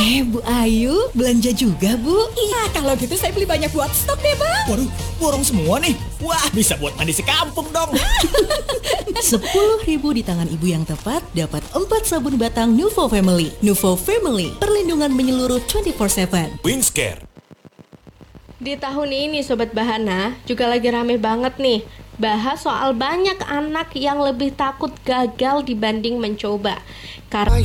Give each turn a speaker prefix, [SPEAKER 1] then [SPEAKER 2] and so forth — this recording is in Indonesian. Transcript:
[SPEAKER 1] Bu Ayu, belanja juga, Bu?
[SPEAKER 2] Iya, kalau gitu saya beli banyak buat stok deh, Bang.
[SPEAKER 3] Waduh, borong semua nih. Wah, bisa buat mandi sekampung dong.
[SPEAKER 1] 10.000 di tangan ibu yang tepat, dapat 4 sabun batang Nuvo Family. Nuvo Family, perlindungan menyeluruh 24/7.
[SPEAKER 3] Wingscare.
[SPEAKER 4] Di tahun ini Sobat Bahana juga lagi rame banget nih bahas soal banyak anak yang lebih takut gagal dibanding mencoba. Karena